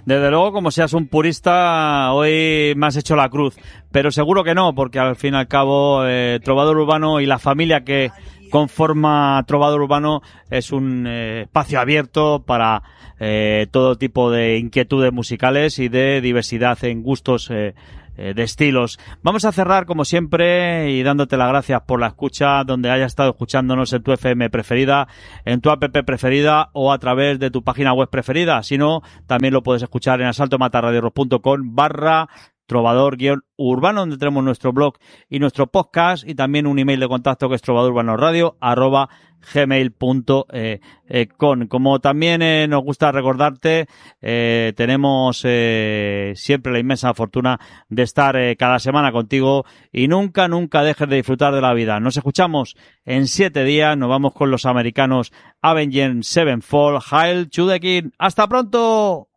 Desde luego, como seas un purista, hoy me has hecho la cruz. Pero seguro que no, porque al fin y al cabo, Trovador Urbano y la familia que conforma Trovador Urbano es un espacio abierto para todo tipo de inquietudes musicales y de diversidad en gustos de estilos. Vamos a cerrar como siempre y dándote las gracias por la escucha donde hayas estado escuchándonos en tu FM preferida, en tu app preferida o a través de tu página web preferida. Si no, también lo puedes escuchar en asaltomatarradiorock.com/trovador-urbano, donde tenemos nuestro blog y nuestro podcast, y también un email de contacto que es trovadorurbanoradio@gmail.com. Como también nos gusta recordarte, tenemos siempre la inmensa fortuna de estar cada semana contigo y nunca dejes de disfrutar de la vida. Nos escuchamos en 7 días, nos vamos con los americanos Avenged Sevenfold, Hail to the King. ¡Hasta pronto!